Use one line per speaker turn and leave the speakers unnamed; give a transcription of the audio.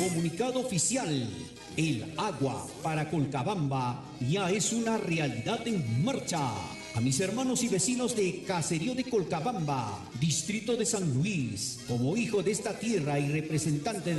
Comunicado oficial. El agua para Colcabamba ya es una realidad en marcha. A mis hermanos y vecinos de Caserío de Colcabamba, Distrito de San Luis, como hijo de esta tierra y representante